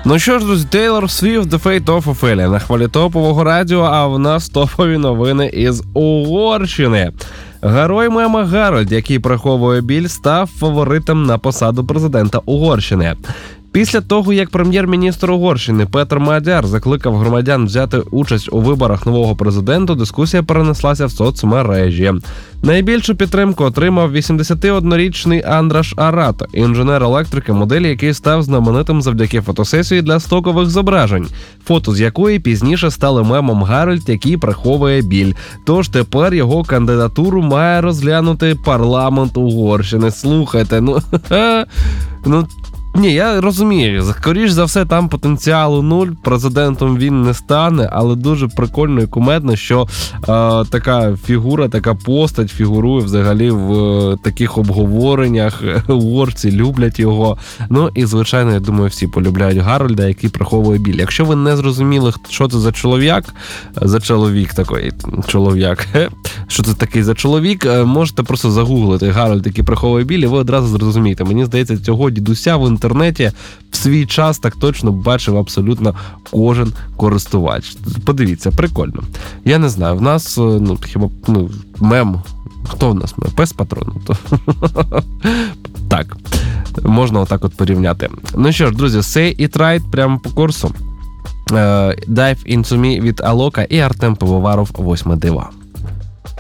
Ну що ж, друзі, Тейлор Свіфт, The Fate of Ophelia на хвилі топового радіо, а в нас топові новини із Угорщини. Герой мема Гарольд, який приховує біль, став фаворитом на посаду президента Угорщини. Після того, як прем'єр-міністр Угорщини Петр Мадяр закликав громадян взяти участь у виборах нового президента, дискусія перенеслася в соцмережі. Найбільшу підтримку отримав 81-річний Андраш Арато, інженер-електрики, модель, який став знаменитим завдяки фотосесії для стокових зображень, фото з якої пізніше стали мемом Гарольд, який приховує біль. Тож тепер його кандидатуру має розглянути парламент Угорщини. Слухайте, ні, я розумію, скоріш за все там потенціалу нуль, президентом він не стане, але дуже прикольно і кумедно, що така фігура, така постать фігурує взагалі в таких обговореннях, угорці люблять його. Ну і, звичайно, я думаю, всі полюбляють Гарольда, який приховує біль. Якщо ви не зрозуміли, що це за чоловік, що це такий за чоловік, можете просто загуглити Гарольд, який приховує біль, і ви одразу зрозумієте. Мені здається, цього дідуся в інтернеті в свій час так точно бачив абсолютно кожен користувач. Подивіться, прикольно. Я не знаю, в нас, мем. Хто в нас мем? Пес Патрон. Так, можна отак от порівняти. Ну що ж, друзі, Say It Right прямо по курсу. Dive Into Me від Алока і Артем Пивоваров, 8 диво.